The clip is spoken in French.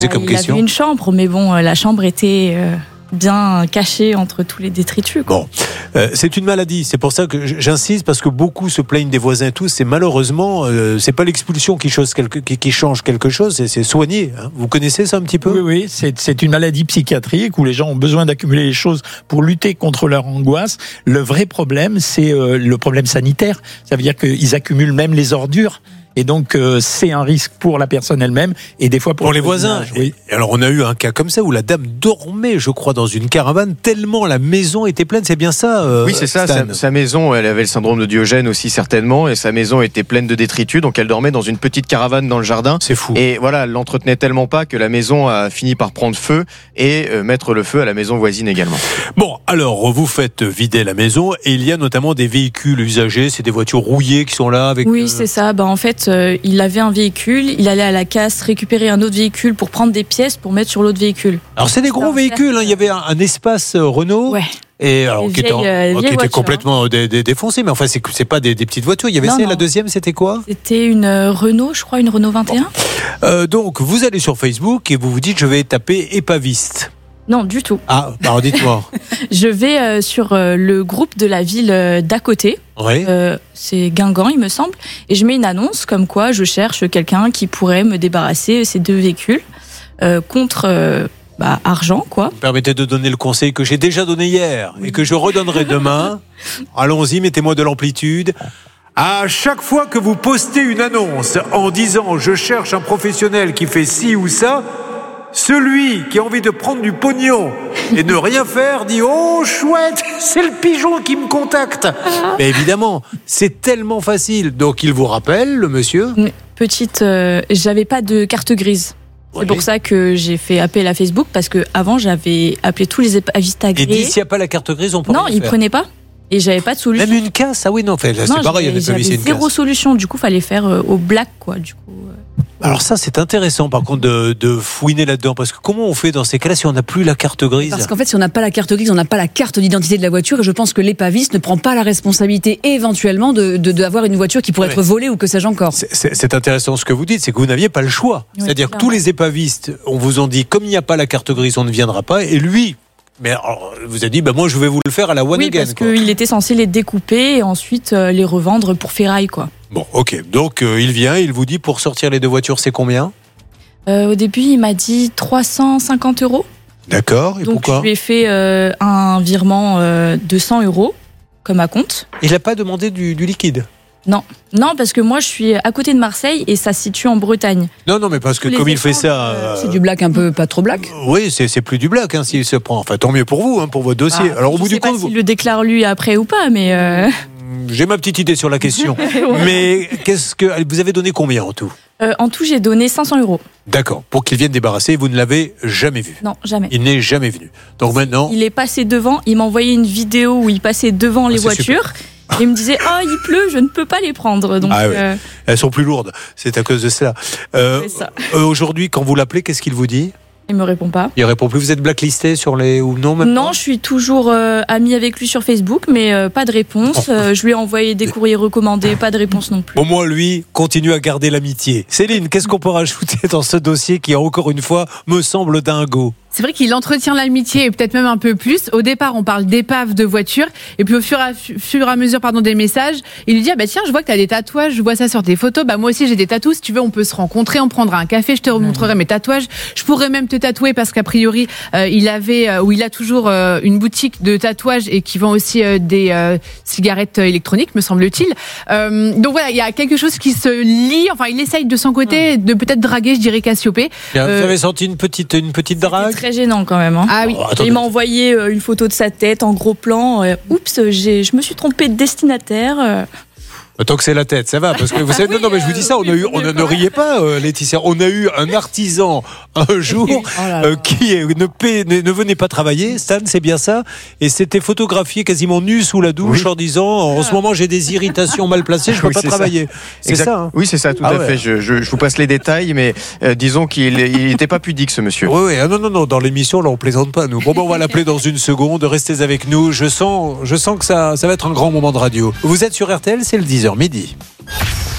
C'est comme question. Il avait une chambre, mais bon, la chambre était bien cachée entre tous les détritus, quoi. Bon, c'est une maladie. C'est pour ça que j'insiste, parce que beaucoup se plaignent des voisins et tout. C'est malheureusement, c'est pas l'expulsion qui change quelque chose, c'est soigner. Hein. Vous connaissez ça un petit peu ? Oui, c'est une maladie psychiatrique où les gens ont besoin d'accumuler les choses pour lutter contre leur angoisse. Le vrai problème, c'est le problème sanitaire. Ça veut dire qu'ils accumulent même les ordures. Et donc, c'est un risque pour la personne elle-même et des fois pour les voisins. Oui. Et alors, on a eu un cas comme ça où la dame dormait, je crois, dans une caravane tellement la maison était pleine. C'est bien ça, oui, c'est ça. Stan. Sa maison, elle avait le syndrome de Diogène aussi, certainement. Et sa maison était pleine de détritus. Donc, elle dormait dans une petite caravane dans le jardin. C'est fou. Et voilà, elle l'entretenait tellement pas que la maison a fini par prendre feu et mettre le feu à la maison voisine également. Bon, alors, vous faites vider la maison et il y a notamment des véhicules usagés. C'est des voitures rouillées qui sont là avec... Oui, c'est ça. En fait, il avait un véhicule, il allait à la casse récupérer un autre véhicule pour prendre des pièces pour mettre sur l'autre véhicule. Alors c'est des gros véhicules, hein. Il y avait un espace Renault. Ouais. Et alors, qui était complètement défoncé, mais enfin c'est pas des petites voitures. Il y avait ça. La deuxième, c'était quoi ? C'était une Renault, je crois, une Renault 21. Donc vous allez sur Facebook et vous vous dites je vais taper épaviste. Non, du tout. Ah, alors dites-moi. Je vais sur le groupe de la ville d'à côté. Oui. C'est Guingamp, il me semble. Et je mets une annonce comme quoi je cherche quelqu'un qui pourrait me débarrasser de ces deux véhicules contre argent, quoi. Vous me permettez de donner le conseil que j'ai déjà donné hier et que je redonnerai demain. Allons-y, mettez-moi de l'amplitude. À chaque fois que vous postez une annonce en disant je cherche un professionnel qui fait ci ou ça, celui qui a envie de prendre du pognon et ne rien faire dit « Oh, chouette, c'est le pigeon qui me contacte !» Mais évidemment, c'est tellement facile. Donc, il vous rappelle, le monsieur ? J'avais pas de carte grise. C'est pour ça que j'ai fait appel à Facebook, parce qu'avant, j'avais appelé tous les épavistes agréés. Et dit, s'il n'y a pas la carte grise, on peut rien faire. Non, ils prenaient pas. Et j'avais pas de solution. Même une casse ? Ah oui, non, c'est pareil, il y avait j'avais zéro solution. Du coup, il fallait faire au black, quoi. Du coup, Alors ça, c'est intéressant, par contre, de fouiner là-dedans. Parce que comment on fait dans ces cas-là si on n'a plus la carte grise ? Parce qu'en fait, si on n'a pas la carte grise, on n'a pas la carte d'identité de la voiture. Et je pense que l'épaviste ne prend pas la responsabilité, éventuellement, d'avoir une voiture qui pourrait être volée ou que sais-je encore. C'est intéressant ce que vous dites, c'est que vous n'aviez pas le choix. Oui, c'est-à-dire que tous les épavistes, on vous en dit, comme il n'y a pas la carte grise, on ne viendra pas. Et lui... Mais alors, vous a dit, moi je vais vous le faire à la one again. Oui, parce qu'il était censé les découper et ensuite les revendre pour ferraille, quoi. Bon, ok. Donc il vient, il vous dit, pour sortir les deux voitures, c'est combien ? Au début, il m'a dit 350 €. D'accord, et donc, pourquoi ? Donc je lui ai fait un virement de 100 € comme à compte. Il n'a pas demandé du liquide ? Non, parce que moi je suis à côté de Marseille et ça se situe en Bretagne. Non, mais parce que comme il fait ça... C'est du black un peu, pas trop black. Oui, c'est plus du black s'il se prend. Enfin, tant mieux pour vous, pour votre dossier. Alors, au bout du compte... Je ne sais pas s'il le déclare lui après ou pas, mais... J'ai ma petite idée sur la question. Ouais. Mais vous avez donné combien en tout ? En tout, j'ai donné 500 €. D'accord, pour qu'il vienne débarrasser, vous ne l'avez jamais vu ? Non, jamais. Il n'est jamais venu. Donc maintenant... Il est passé devant, il m'a envoyé une vidéo où il passait devant les voitures. Et il me disait, il pleut, je ne peux pas les prendre. Donc, elles sont plus lourdes, c'est à cause de cela. Aujourd'hui, quand vous l'appelez, qu'est-ce qu'il vous dit ? Il me répond pas. Il répond plus. Vous êtes blacklisté sur les ou non maintenant ? Non, je suis toujours amie avec lui sur Facebook, mais pas de réponse. Je lui ai envoyé des courriers recommandés, pas de réponse non plus. Au moins, lui continue à garder l'amitié. Céline, qu'est-ce qu'on peut rajouter dans ce dossier qui, encore une fois, me semble dingo ? C'est vrai qu'il entretient l'amitié et peut-être même un peu plus. Au départ, on parle d'épave de voiture. Et puis au fur et à mesure des messages, il lui dit tiens, je vois que tu as des tatouages, je vois ça sur tes photos. Moi aussi, j'ai des tatous. Si tu veux, on peut se rencontrer, on prendra un café, je te remontrerai mes tatouages. Je pourrais même te tatouer parce qu'a priori, il a toujours une boutique de tatouages et qui vend aussi des cigarettes électroniques, me semble-t-il. Donc voilà, il y a quelque chose qui se lie. Enfin, il essaye de son côté de peut-être draguer, je dirais, Cassiopée. Vous avez senti une petite drague ? Très gênant quand même. Ah oui. Il m'a envoyé une photo de sa tête en gros plan. Oups, je me suis trompée de destinataire. Tant que c'est la tête, ça va, parce que vous savez, non, mais je vous dis ça, ne riez pas, Laetitia. On a eu un artisan un jour qui ne venait pas travailler. Stan, c'est bien ça. Et s'était photographié quasiment nu sous la douche en disant en ce moment j'ai des irritations mal placées, je ne peux pas travailler. C'est ça. Hein. Oui, c'est ça, tout à fait. Je vous passe les détails, mais disons qu'il n'était pas pudique, ce monsieur. Oui. Non. Dans l'émission, là, on plaisante pas, nous. Bon, on va l'appeler dans une seconde. Restez avec nous. Je sens que ça va être un grand moment de radio. Vous êtes sur RTL, c'est le 10h midi.